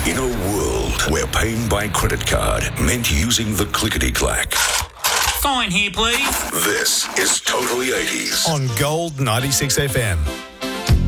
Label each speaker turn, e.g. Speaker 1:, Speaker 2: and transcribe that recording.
Speaker 1: In a world where paying by credit card meant using the clickety-clack.
Speaker 2: Fine here, please.
Speaker 1: This is Totally 80s.
Speaker 3: On Gold 96 FM.